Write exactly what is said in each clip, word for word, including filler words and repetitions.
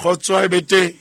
Khotso e bete.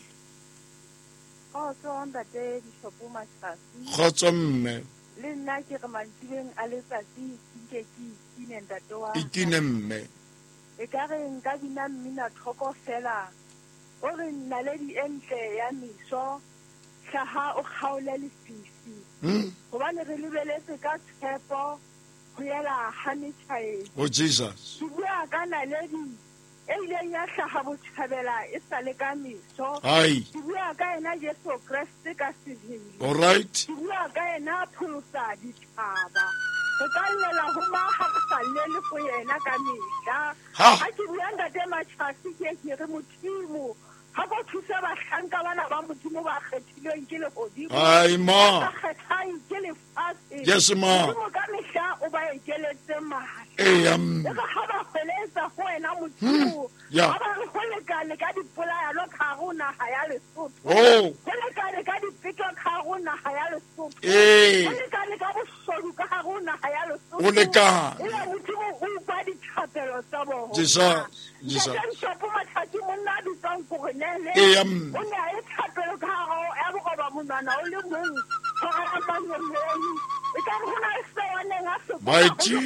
Khotso ntate Dishopo Mashasi. Khotso mme. Le nna ke re mantsibeng a letsatsi ke ke ine ntate wa. Ikine mme. E ka re nka bina mmina thoko fela. O re naledi entle ya miso. Hlaha o kgaole lefifi. Hmm? Hobane re lebeletse ka tshepo ho yela ha metjhae. Oh Jesus. Ke bua ka naledi e ileng ya hlaha botjhabela e sa le ka miso. Ai. Ke bua ka ena Jesu Kriste ka sehili. All right. Ke bua ka ena pholosa ditjhaba. Re ka llela ho maha re sa llele go yena ka mehla. Ha. Ha ke bua ntate Mashasi ke ke re Modimo ha go thusa bahlanka bana ba Modimo ba kgethilweng ke lehodimo. Ai ma. Ba kgethang ke lefatshe. Yes ma. Modimo ka mehla o ba ekeletse mahla. Eh am. E ka ha ba hweletsa ho wena Modimo. Ya. Ha ba re ho lekane ka dipolayano ka ho naha ya Lesotho. Oh. Ho lekane ka dipetwa ka ho naha ya Lesotho. Eh. Ho lekane ka boshodu ka ho naha ya Lesotho. O lekane. E le Modimo o ba dithapelo tsa bona. Jesus. Jesus. Dishopo Mashasi monna di tsang go re nele. Eh am. O ne a e thapelo ka ho ya go ba monana o le mong. Ho ga ba nyolong. E ka re hona se wane nga se. Mighty.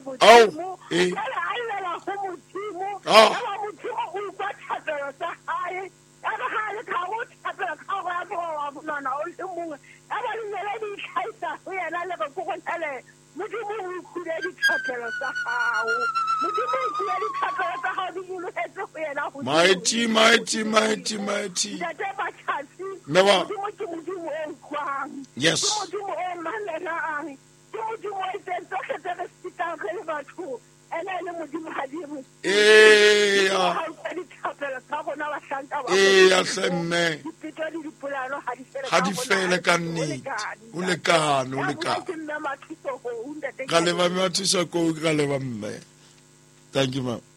Oh. Eh. Ala ala ho Modimo. Ah. Ala Modimo o ba thapelo tsa hae. Ya ba ha le ka go thapelo ka go ya go wa monana o le mong. Ya ba le nele di tlhaisa ho yena le go go ntele. Modimo o khule di thapelo tsa hao. Modimo o khule di thapelo tsa hao di nyoletse ho yena ho. Mighty, mighty, mighty, mighty. Ntate Mashasi. Never. Modimo ke Modimo o kwang. Yes. Ke Modimo o manelang. Ke Modimo o tsentse ke tsere sitang re le batho. Ene le Modimo ha di re. Eh ya. Ha o di thapelo tsa bona ba hlanka ba. Eh ya hlemme. Dipito di dipolano ha di fele. Ha di fele ka nnete. O lekane, o lekane. Ke nna mathuso ho ntate. Ka leba me thusa ko ka leba mme. Thank you ma.